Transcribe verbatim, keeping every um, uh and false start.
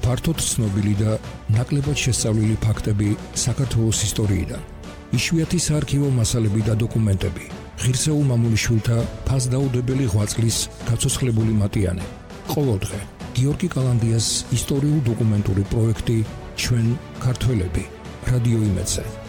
ფართოდ ცნობილი და ნაკლებად შესწავლილი ფაქტები საქართველოს ისტორიიდან. იშვიათი საარქივო მასალები და დოკუმენტები. ღირსეულ მამულიშვილთა ფასდაუდებელი ღვაწლის გაცოცხლებული მატიანე. ყოველდღე გიორგი კალანდიას ისტორიულ-დოკუმენტური პროექტი ჩვენ ქართველები რადიო იმედზე.